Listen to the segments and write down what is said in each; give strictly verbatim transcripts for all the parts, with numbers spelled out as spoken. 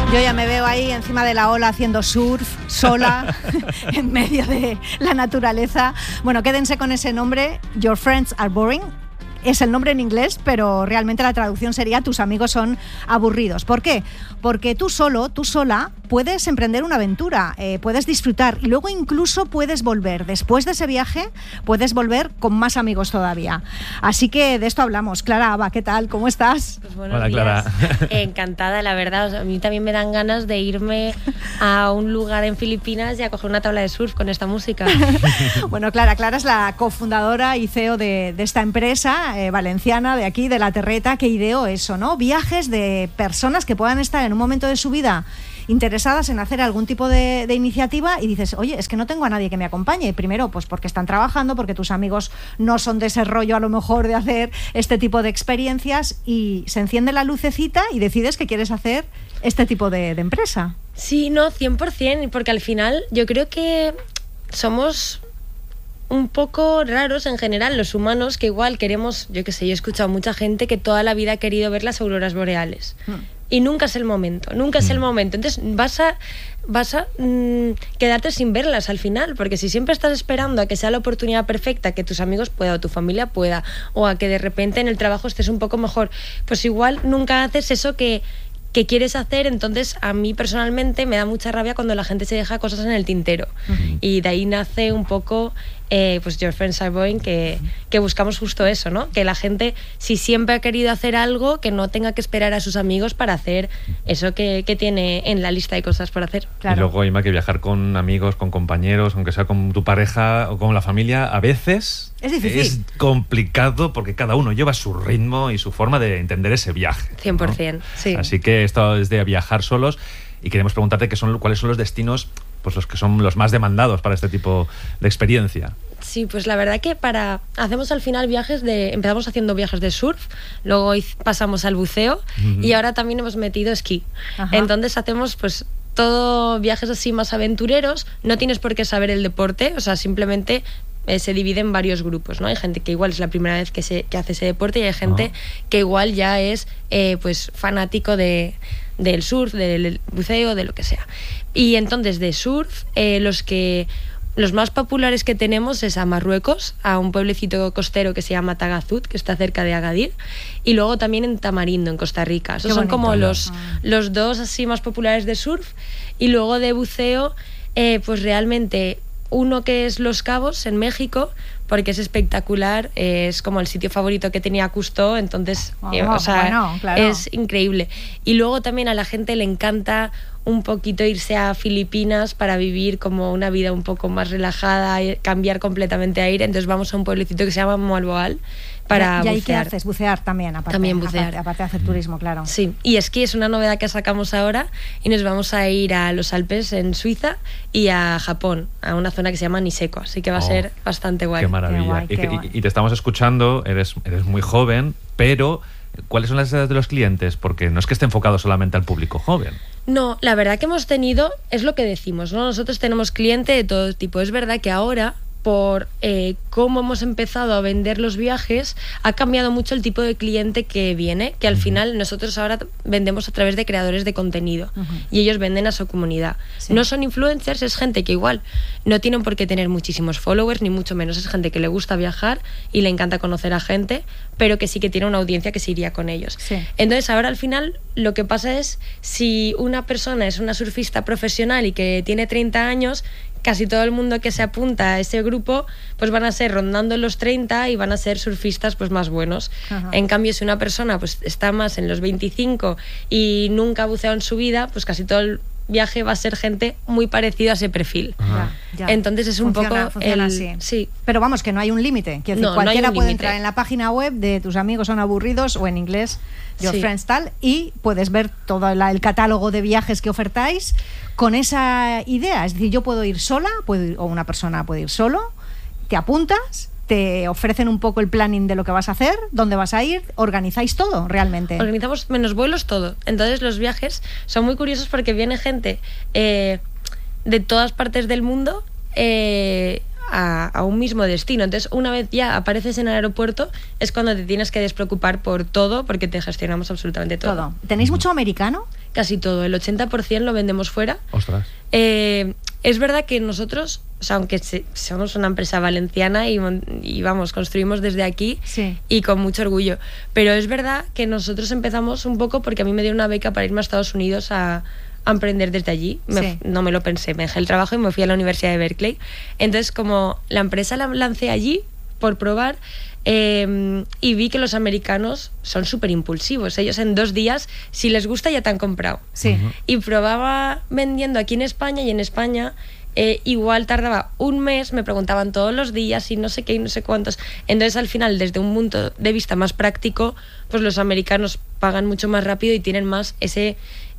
Yo ya me veo ahí encima de la ola haciendo surf, sola, en medio de la naturaleza. Bueno, quédense con ese nombre, Your Friends Are Boring. Es el nombre en inglés, pero realmente la traducción sería tus amigos son aburridos. ¿Por qué? Porque tú solo, tú sola, puedes emprender una aventura, eh, puedes disfrutar y luego incluso puedes volver. Después de ese viaje, puedes volver con más amigos todavía. Así que de esto hablamos. Clara Abba, ¿qué tal? ¿Cómo estás? Pues buenos Hola, días. Clara. Encantada, la verdad. O sea, a mí también me dan ganas de irme a un lugar en Filipinas y a coger una tabla de surf con esta música. Bueno, Clara, Clara es la cofundadora y C E O de, de esta empresa eh, valenciana de aquí, de La Terreta, que ideó eso, ¿no? Viajes de personas que puedan estar en un momento de su vida interesadas en hacer algún tipo de, de iniciativa y dices, oye, es que no tengo a nadie que me acompañe. Primero, pues porque están trabajando, porque tus amigos no son de ese rollo a lo mejor de hacer este tipo de experiencias y se enciende la lucecita y decides que quieres hacer este tipo de, de empresa. Sí, no, cien por ciento, porque al final yo creo que somos un poco raros en general los humanos, que igual queremos, yo qué sé, yo he escuchado a mucha gente que toda la vida ha querido ver las auroras boreales. Hmm. Y nunca es el momento, nunca es el momento. Entonces vas a, vas a mmm, quedarte sin verlas al final, porque si siempre estás esperando a que sea la oportunidad perfecta, que tus amigos puedan o tu familia pueda, o a que de repente en el trabajo estés un poco mejor, pues igual nunca haces eso que, que quieres hacer. Entonces a mí personalmente me da mucha rabia cuando la gente se deja cosas en el tintero. Uh-huh. Y de ahí nace un poco eh, pues Your Friends Are Boring, que, que buscamos justo eso, ¿no? Que la gente, si siempre ha querido hacer algo, que no tenga que esperar a sus amigos para hacer eso que, que tiene en la lista de cosas por hacer. Claro. Y luego, Ima, que viajar con amigos, con compañeros, aunque sea con tu pareja o con la familia, a veces es difícil. Es complicado porque cada uno lleva su ritmo y su forma de entender ese viaje, cien por ciento, ¿no? Sí. Así que esto es de viajar solos y queremos preguntarte qué son, cuáles son los destinos, pues los que son los más demandados para este tipo de experiencia. Sí, pues la verdad que para hacemos al final viajes de empezamos haciendo viajes de surf, luego pasamos al buceo uh-huh. y ahora también hemos metido esquí. Ajá. Entonces hacemos pues todo viajes así más aventureros. No tienes por qué saber el deporte, o sea, simplemente eh, se divide en varios grupos, ¿no? Hay gente que igual es la primera vez que se que hace ese deporte y hay gente uh-huh. que igual ya es eh, pues fanático de del surf, del buceo, de lo que sea. Y entonces de surf eh, los que Los más populares que tenemos es a Marruecos, a un pueblecito costero que se llama Tagazut, que está cerca de Agadir, y luego también en Tamarindo, en Costa Rica. Esos son como los, ah. los dos así más populares de surf. Y luego de buceo, eh, pues realmente uno que es Los Cabos, en México, porque es espectacular, eh, es como el sitio favorito que tenía Cousteau, entonces oh, eh, o sea, bueno, claro. es increíble. Y luego también a la gente le encanta un poquito irse a Filipinas para vivir como una vida un poco más relajada, cambiar completamente aire. Entonces vamos a un pueblecito que se llama Moalboal para ¿Y ahí bucear. qué haces? Bucear también, aparte, también bucear. Aparte, aparte de hacer turismo, claro. Sí, y esquí es una novedad que sacamos ahora y nos vamos a ir a los Alpes en Suiza y a Japón, a una zona que se llama Niseko, así que va a oh, ser bastante guay. Qué maravilla. Qué guay, y, qué y, guay. y te estamos escuchando, eres, eres muy joven, pero ¿cuáles son las edades de los clientes? Porque no es que esté enfocado solamente al público joven. No, la verdad que hemos tenido, es lo que decimos, ¿no? Nosotros tenemos cliente de todo tipo. Es verdad que ahora, por eh, cómo hemos empezado a vender los viajes, ha cambiado mucho el tipo de cliente que viene, que al uh-huh. final nosotros ahora vendemos a través de creadores de contenido uh-huh. y ellos venden a su comunidad. Sí. No son influencers, es gente que igual no tienen por qué tener muchísimos followers, ni mucho menos, es gente que le gusta viajar y le encanta conocer a gente, pero que sí que tiene una audiencia que se iría con ellos. Sí. Entonces ahora al final lo que pasa es, si una persona es una surfista profesional y que tiene treinta años, casi todo el mundo que se apunta a ese grupo pues van a ser rondando los treinta y van a ser surfistas pues más buenos. Ajá. En cambio, si una persona pues está más en los veinticinco y nunca ha buceado en su vida, pues casi todo el viaje va a ser gente muy parecida a ese perfil. Ya, ya. Entonces es un funciona, poco funciona el... así. Sí. Pero vamos, que no hay un límite. Quiero decir, no, cualquiera no puede límite. entrar en la página web de Tus Amigos Son Aburridos o en inglés Your sí. Friends tal, y puedes ver todo la, el catálogo de viajes que ofertáis con esa idea. Es decir, yo puedo ir sola, puedo ir, o una persona puede ir solo, te apuntas, te ofrecen un poco el planning de lo que vas a hacer, dónde vas a ir, organizáis todo realmente. Organizamos menos vuelos, todo. Entonces los viajes son muy curiosos porque viene gente eh, de todas partes del mundo eh, a, a un mismo destino. Entonces, una vez ya apareces en el aeropuerto, es cuando te tienes que despreocupar por todo, porque te gestionamos absolutamente todo. Todo. ¿Tenéis mucho americano? Casi todo. El ochenta por ciento lo vendemos fuera. Ostras. Eh, es verdad que nosotros, o sea, aunque se, somos una empresa valenciana y, y vamos, construimos desde aquí, sí, y con mucho orgullo, pero es verdad que nosotros empezamos un poco porque a mí me dio una beca para irme a Estados Unidos a, a emprender desde allí. Me, sí. No me lo pensé, me dejé el trabajo y me fui a la Universidad de Berkeley. Entonces, como la empresa la lancé allí por probar, eh, y vi que los americanos son súper impulsivos. Ellos en dos días, si les gusta, ya te han comprado. Sí. Uh-huh. Y probaba vendiendo aquí en España, y en España eh, igual tardaba un mes, me preguntaban todos los días y no sé qué y no sé cuántos. Entonces, al final, desde un punto de vista más práctico, pues los americanos pagan mucho más rápido y tienen más ese...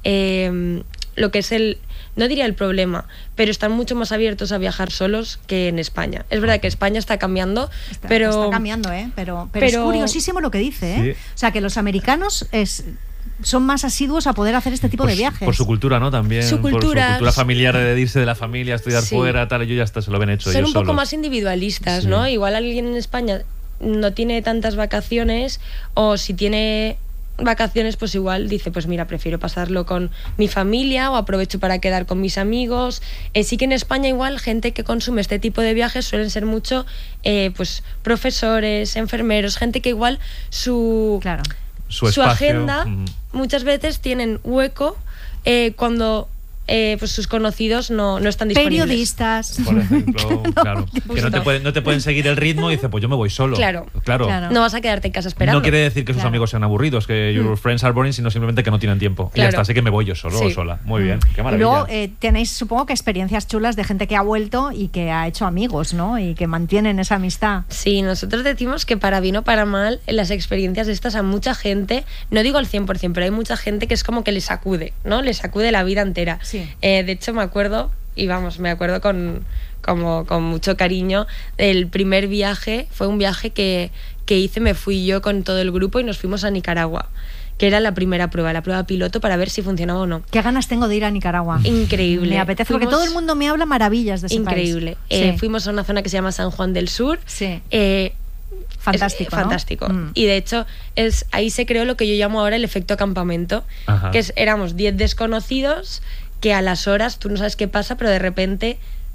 Eh, lo que es el, no diría el problema, pero están mucho más abiertos a viajar solos que en España. Es verdad que España está cambiando, está, pero... Está cambiando, ¿eh? Pero, pero, pero es curiosísimo lo que dice, ¿eh? Sí. O sea, que los americanos es, son más asiduos a poder hacer este tipo por de su, viajes. Por su cultura, ¿no? También. Su por cultura, su cultura familiar de irse de la familia, estudiar sí. fuera, tal. Yo ya hasta se lo ven hecho Son ellos un poco solos. más individualistas, Sí. ¿no? Igual alguien en España no tiene tantas vacaciones, o si tiene vacaciones, pues igual dice, pues mira, prefiero pasarlo con mi familia o aprovecho para quedar con mis amigos. Eh, sí que en España igual gente que consume este tipo de viajes suelen ser mucho eh, pues profesores, enfermeros, gente que igual su, claro. su, su espacio, agenda mm. muchas veces tienen hueco eh, cuando eh, pues sus conocidos no, no están disponibles. Periodistas. Por ejemplo, no, claro. Que no te, pueden, no te pueden seguir el ritmo y dice, pues yo me voy solo. Claro. Claro. Claro. No vas a quedarte en casa esperando. No quiere decir que sus Claro. amigos sean aburridos, que your friends are boring, sino simplemente que no tienen tiempo. Y Claro. ya está, así que me voy yo solo Sí. o sola. Muy bien, qué Y maravilla. luego eh, tenéis, supongo que experiencias chulas de gente que ha vuelto y que ha hecho amigos, ¿no? Y que mantienen esa amistad. Sí, nosotros decimos que para bien o para mal, las experiencias estas a mucha gente, no digo al cien por ciento, pero hay mucha gente que es como que le sacude, ¿no? Le sacude la vida entera. Sí. Eh, de hecho, me acuerdo, y vamos, me acuerdo con, como, con mucho cariño, el primer viaje, fue un viaje que, que hice, me fui yo con todo el grupo y nos fuimos a Nicaragua, que era la primera prueba, la prueba piloto para ver si funcionaba o no. Qué ganas tengo de ir a Nicaragua. Increíble. Me apetece, porque Fuimos- todo el mundo me habla maravillas de ese Increíble. país. Eh, Sí. Fuimos a una zona que se llama San Juan del Sur. Sí. Eh, Fantástico, Es, ¿no? fantástico. Mm. Y de hecho, es ahí se creó lo que yo llamo ahora el efecto campamento, Ajá. que es, éramos diez desconocidos que a las horas tú no sabes qué pasa, pero de repente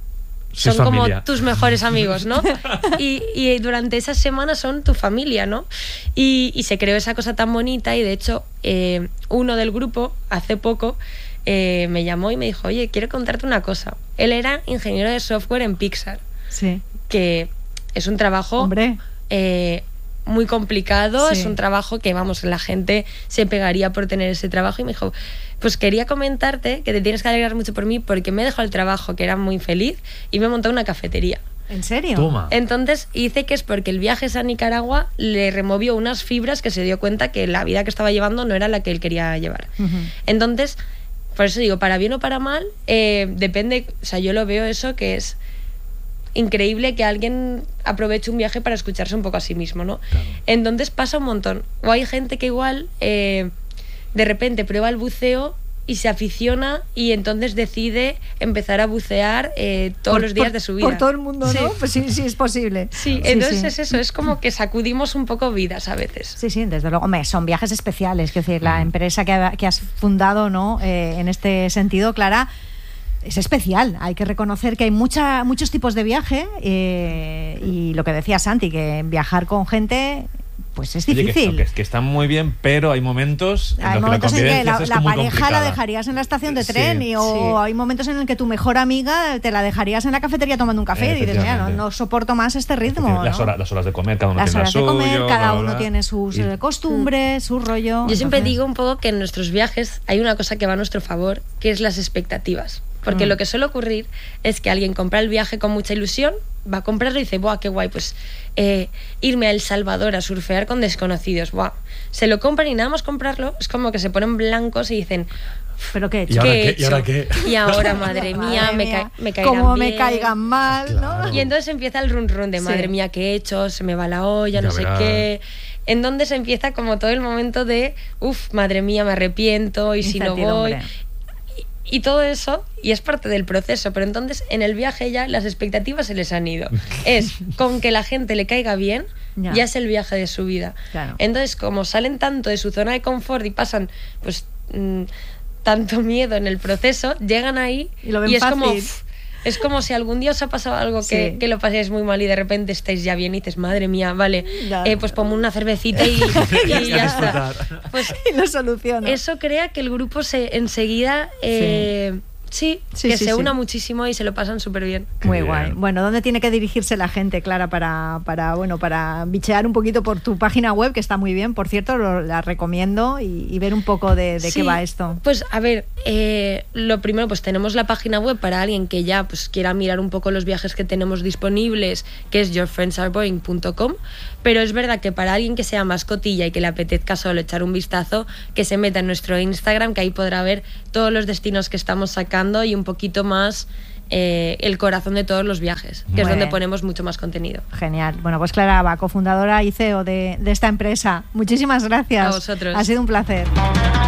Sí, son es como familia. tus mejores amigos, ¿no? y, y durante esas semanas son tu familia, ¿no? Y, y se creó esa cosa tan bonita, y de hecho eh, uno del grupo hace poco eh, me llamó y me dijo, oye, quiero contarte una cosa. Él era ingeniero de software en Pixar, Sí. que es un trabajo Hombre. eh, muy complicado, Sí. es un trabajo que, vamos, la gente se pegaría por tener ese trabajo, y me dijo, pues quería comentarte que te tienes que alegrar mucho por mí, porque me he dejado el trabajo, que era muy feliz, y me he montado una cafetería. ¿En serio? Toma. Entonces dice que es porque el viaje a Nicaragua le removió unas fibras, que se dio cuenta que la vida que estaba llevando no era la que él quería llevar. Ujú. Entonces, por eso digo, para bien o para mal, eh, depende, o sea, yo lo veo eso, que es increíble que alguien aproveche un viaje para escucharse un poco a sí mismo, ¿no? Claro. Entonces pasa un montón. O hay gente que igual eh, de repente prueba el buceo y se aficiona, y entonces decide empezar a bucear eh, todos Por- los días por- de su vida. Por todo el mundo, Sí. ¿no? Pues sí, sí, es posible. Sí, entonces sí. es eso, es como que sacudimos un poco vidas a veces. Sí, sí, desde luego. Hombre, son viajes especiales. Es decir, la empresa que, ha- que has fundado, ¿no? Eh, en este sentido, Clara, es especial. Hay que reconocer que hay mucha, muchos tipos de viaje, eh, y lo que decía Santi, que viajar con gente, pues es Oye, que, difícil. que, que están muy bien, pero hay momentos en Hay los que la momentos en que convivencia la, es la muy pareja complicada. la dejarías en la estación de Sí. tren, y, o Sí. hay momentos en el que tu mejor amiga te la dejarías en la cafetería tomando un café y dices, mira, no, Efectivamente. no soporto más este ritmo. Las, ¿no? horas, las horas de comer, cada uno Las tiene horas la de comer, suyo, cada bla, bla, uno bla. tiene sus Y- eh, costumbres, su rollo. Yo siempre Entonces, digo un poco que en nuestros viajes hay una cosa que va a nuestro favor, que es las expectativas. Porque Mm. lo que suele ocurrir es que alguien compra el viaje con mucha ilusión, va a comprarlo y dice, ¡buah, qué guay! Pues eh, irme a El Salvador a surfear con desconocidos, ¡buah! Se lo compran, y nada más comprarlo es como que se ponen blancos y dicen, ¿pero qué he ¿Y hecho? ahora ¿qué he qué? ¿Y ahora hecho? qué? Y ahora, madre mía, Madre me, mía, ca me caerán Como me bien. caigan mal, Claro. ¿no? Y entonces empieza el run run de, Sí. madre mía, ¿qué he hecho? Se me va la olla, Ya no sé verás. qué. En donde se empieza como todo el momento de, uff, madre mía, me arrepiento, y si no voy. Incertidumbre. Y todo eso, y es parte del proceso, pero entonces en el viaje ya las expectativas se les han ido. Es con que la gente le caiga bien, ya, ya es el viaje de su vida. Claro. Entonces, como salen tanto de su zona de confort y pasan pues mmm, tanto miedo en el proceso, llegan ahí y, lo ven y es fácil. como... Es como si algún día os ha pasado algo que, sí. que lo paséis muy mal y de repente estáis ya bien y dices, madre mía, vale, eh, pues pongo una cervecita y, y ya está. Pues y lo soluciona. Eso crea que el grupo se enseguida... Eh, sí. Sí, sí, que sí, se una sí. muchísimo y se lo pasan súper bien. Muy bien. Guay. Bueno, ¿dónde tiene que dirigirse la gente, Clara, para, para, bueno, para bichear un poquito por tu página web, que está muy bien, por cierto, lo, la recomiendo, y, y ver un poco de, de sí, qué va esto? Pues a ver, eh, lo primero, pues tenemos la página web para alguien que ya pues quiera mirar un poco los viajes que tenemos disponibles, que es your friends are boring punto com, pero es verdad que para alguien que sea más cotilla y que le apetezca solo echar un vistazo, que se meta en nuestro Instagram, que ahí podrá ver todos los destinos que estamos sacando y un poquito más eh, el corazón de todos los viajes, que bueno. es donde ponemos mucho más contenido. Genial. Bueno, pues Clara Aba, cofundadora y C E O de, de esta empresa, muchísimas gracias. A vosotros. Ha sido un placer.